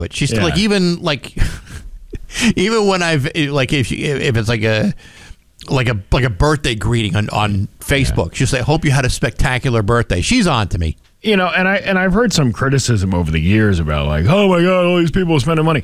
But she's like, even when I've like if it's like a birthday greeting on Facebook, she'll say, "Hope you had a spectacular birthday." She's on to me. And I've heard some criticism over the years about like, oh my God, all these people spending money.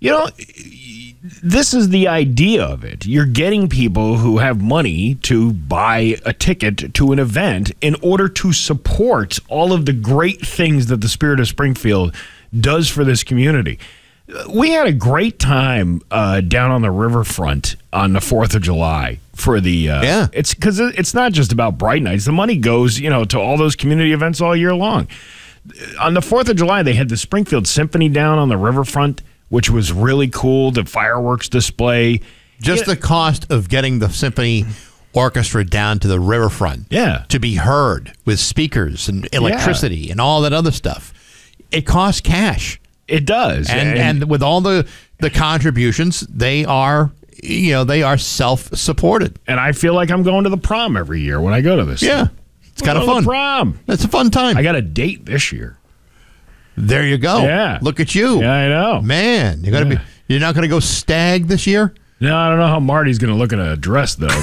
This is the idea of it. You're getting people who have money to buy a ticket to an event in order to support all of the great things that the Spirit of Springfield does for this community. We had a great time down on the riverfront on the 4th of July for the it's because it's not just about Bright Nights. The money goes to all those community events all year long. On the 4th of July, they had the Springfield Symphony down on the riverfront, which was really cool. The fireworks display. Just the cost of getting the symphony orchestra down to the riverfront to be heard with speakers and electricity and all that other stuff. It costs cash. It does. And with all the contributions, they are self-supported. And I feel like I'm going to the prom every year when I go to this. Yeah. It's kind of fun. Prom. It's a fun time. I got a date this year. There you go. Yeah. Look at you. Yeah, I know. Man, you're not going to go stag this year? No, I don't know how Marty's going to look in a dress, though.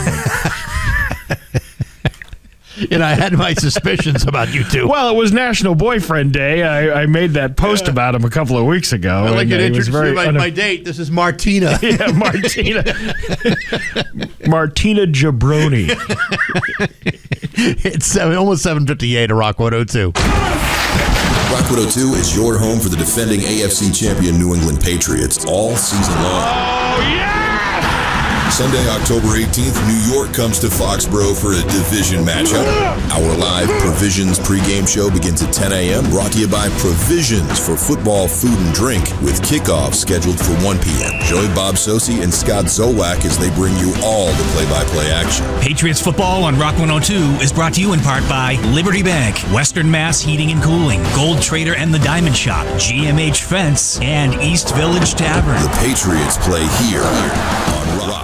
I had my suspicions about you two. Well, it was National Boyfriend Day. I made that post about him a couple of weeks ago. I'd like to introduce you my date. This is Martina. Yeah, Martina. Martina Jabroni. It's almost 7:58 at Rock 102. Rock 102 is your home for the defending AFC champion New England Patriots all season long. Oh, yeah! Sunday, October 18th, New York comes to Foxborough for a division matchup. Our live Provisions pregame show begins at 10 a.m. Brought to you by Provisions for football, food, and drink, with kickoff scheduled for 1 p.m. Join Bob Sosi and Scott Zolak as they bring you all the play-by-play action. Patriots football on Rock 102 is brought to you in part by Liberty Bank, Western Mass Heating and Cooling, Gold Trader and the Diamond Shop, GMH Fence, and East Village Tavern. The Patriots play here on Rock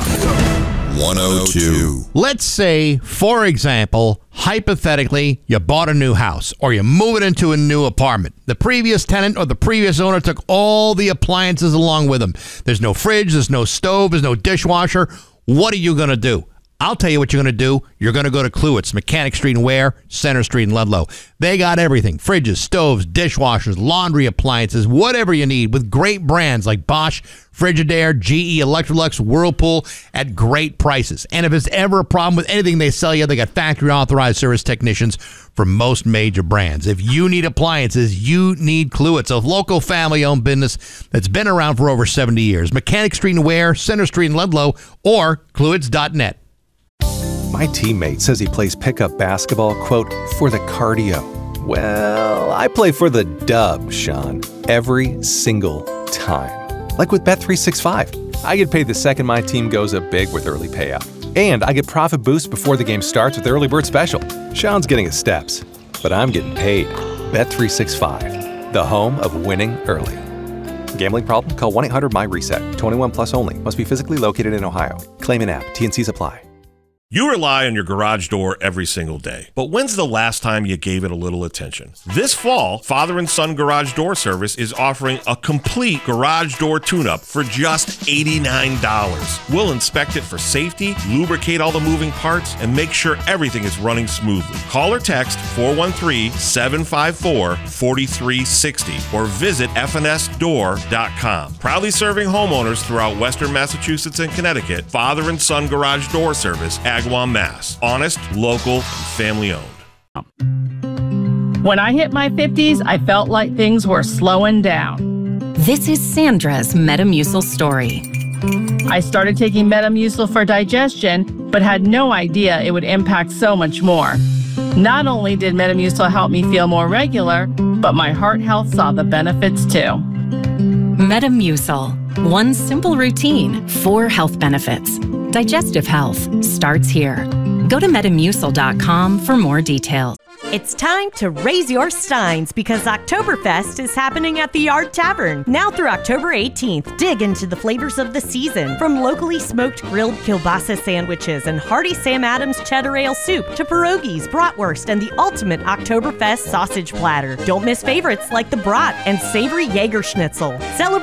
102. Let's say, for example, hypothetically, you bought a new house or you're moving into a new apartment. The previous tenant or the previous owner took all the appliances along with them. There's no fridge, there's no stove, there's no dishwasher. What are you going to do? I'll tell you what you're going to do. You're going to go to Kluwett's, Mechanic Street in Ware, Center Street in Ludlow. They got everything. Fridges, stoves, dishwashers, laundry appliances, whatever you need, with great brands like Bosch, Frigidaire, GE, Electrolux, Whirlpool at great prices. And if it's ever a problem with anything they sell you, they got factory authorized service technicians for most major brands. If you need appliances, you need Kluwett's, a local family-owned business that's been around for over 70 years. Mechanic Street in Ware, Center Street in Ludlow, or Kluwetts.net. My teammate says he plays pickup basketball, quote, for the cardio. Well, I play for the dub, Sean, every single time. Like with Bet365. I get paid the second my team goes up big with early payout. And I get profit boost before the game starts with Early Bird Special. Sean's getting his steps, but I'm getting paid. Bet365, the home of winning early. Gambling problem? Call 1-800-MY-RESET. 21 plus only. Must be physically located in Ohio. Claim in app. T&Cs apply. You rely on your garage door every single day, but when's the last time you gave it a little attention? This fall, Father and Son Garage Door Service is offering a complete garage door tune-up for just $89. We'll inspect it for safety, lubricate all the moving parts, and make sure everything is running smoothly. Call or text 413-754-4360 or visit fnsdoor.com. Proudly serving homeowners throughout Western Massachusetts and Connecticut, Father and Son Garage Door Service, Agawam, Mass. Honest, local, and family owned. When I hit my 50s, I felt like things were slowing down. This is Sandra's Metamucil story. I started taking Metamucil for digestion, but had no idea it would impact so much more. Not only did Metamucil help me feel more regular, but my heart health saw the benefits too. Metamucil. One simple routine, 4 health benefits. Digestive health starts here. Go to Metamucil.com for more details. It's time to raise your steins because Oktoberfest is happening at the Yard Tavern. Now through October 18th, dig into the flavors of the season. From locally smoked grilled kielbasa sandwiches and hearty Sam Adams cheddar ale soup to pierogies, bratwurst, and the ultimate Oktoberfest sausage platter. Don't miss favorites like the brat and savory Jaeger schnitzel. Celebrate